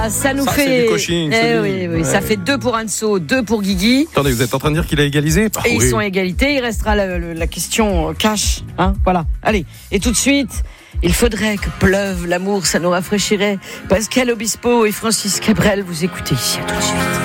Ça nous Ça, fait. c'est du coaching, oui. Ça fait 2 pour Anso, 2 pour Guigui. Attendez, vous êtes en train de dire qu'il a égalisé? Et ils sont à égalité. Il restera la question cash. Voilà. Allez. Et tout de suite, il faudrait que pleuve l'amour, ça nous rafraîchirait. Pascal Obispo et Francis Cabrel, vous écoutez. À tout de suite.